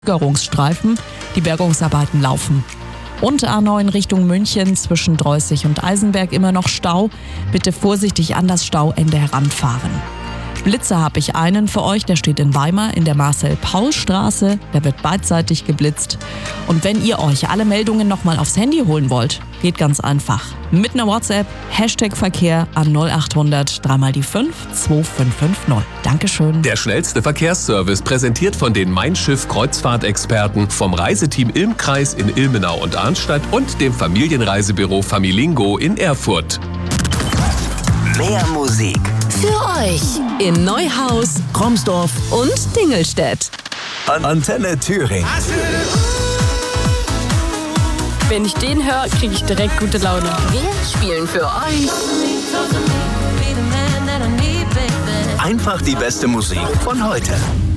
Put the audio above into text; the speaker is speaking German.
Bergungsstreifen. Die Bergungsarbeiten laufen. Und A9 Richtung München zwischen Dreußig und Eisenberg immer noch Stau. Bitte vorsichtig an das Stauende heranfahren. Blitzer habe ich einen für euch, der steht in Weimar in der Marcel-Paul-Straße. Der wird beidseitig geblitzt. Und wenn ihr euch alle Meldungen nochmal aufs Handy holen wollt, geht ganz einfach. Mit einer WhatsApp, #Verkehr an 0800 3 die 5 2550. Dankeschön. Der schnellste Verkehrsservice präsentiert von den Mein Schiff Kreuzfahrtexperten vom Reiseteam Ilmkreis in Ilmenau und Arnstadt und dem Familienreisebüro Familingo in Erfurt. Mehr Musik für euch in Neuhaus, Kromsdorf und Dingelstedt. Antenne Thüringen. Wenn ich den höre, kriege ich direkt gute Laune. Wir spielen für euch Einfach die beste Musik von heute.